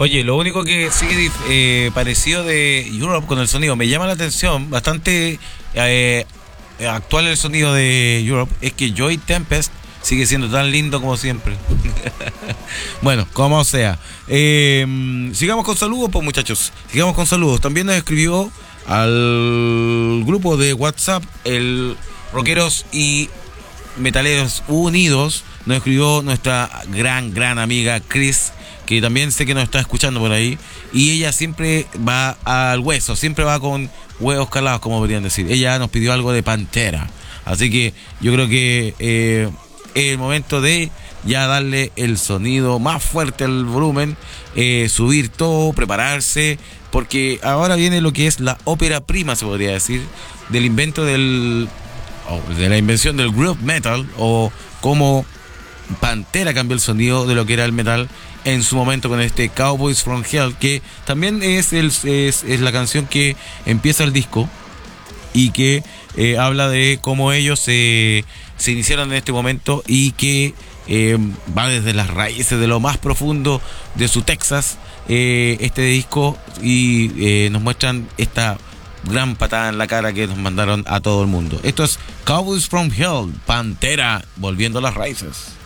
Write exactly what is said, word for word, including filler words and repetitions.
Oye, lo único que sigue eh, parecido de Europe con el sonido, me llama la atención, bastante eh, actual el sonido de Europe, es que Joy Tempest sigue siendo tan lindo como siempre. Bueno, como sea. Eh, sigamos con saludos, pues muchachos. Sigamos con saludos. También nos escribió al grupo de WhatsApp el Rockeros y Metaleros Unidos. Nos escribió nuestra gran, gran amiga Chris, que también sé que nos está escuchando por ahí. Y ella siempre va al hueso, siempre va con huevos calados, como podrían decir. Ella nos pidió algo de Pantera. Así que yo creo que eh, es el momento de ya darle el sonido más fuerte al volumen, eh, subir todo, prepararse, porque ahora viene lo que es la ópera prima, se podría decir, del invento del, oh, de la invención del groove metal, o cómo Pantera cambió el sonido de lo que era el metal en su momento con este Cowboys from Hell, que también es, el, es, es la canción que empieza el disco y que eh, habla de cómo ellos se, se iniciaron en este momento y que eh, va desde las raíces de lo más profundo de su Texas, eh, este disco, y eh, nos muestran esta gran patada en la cara que nos mandaron a todo el mundo. Esto es Cowboys from Hell, Pantera, volviendo a las raíces.